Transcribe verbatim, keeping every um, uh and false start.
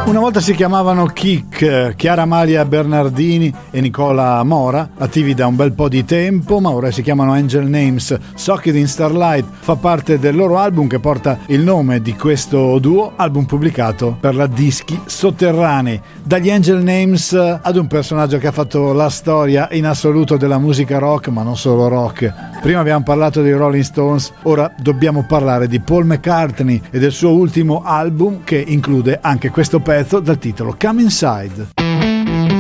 Una volta si chiamavano Kick, Chiara Maria Bernardini e Nicola Mora, attivi da un bel po' di tempo, ma ora si chiamano Angel Names. Socket in Starlight fa parte del loro album che porta il nome di questo duo, album pubblicato per la Dischi Sotterranei. Dagli Angel Names ad un personaggio che ha fatto la storia in assoluto della musica rock, ma non solo rock. Prima abbiamo parlato dei Rolling Stones, ora dobbiamo parlare di Paul McCartney e del suo ultimo album che include anche questo pezzo dal titolo Come Inside.